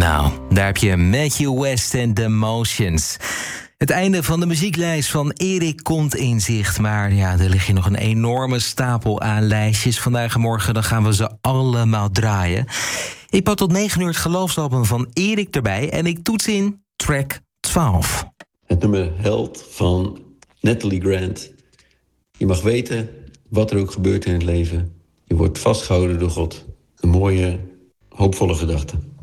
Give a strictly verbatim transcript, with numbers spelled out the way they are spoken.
Nou, daar heb je Matthew West en The Motions. Het einde van de muzieklijst van Erik komt in zicht. Maar ja, er ligt hier nog een enorme stapel aan lijstjes. Vandaag en morgen dan gaan we ze allemaal draaien. Ik pak tot negen uur het geloofsalbum van Erik erbij. En ik toets in track twaalf. Het nummer Held van Natalie Grant. Je mag weten wat er ook gebeurt in het leven. Je wordt vastgehouden door God. Een mooie, hoopvolle gedachte.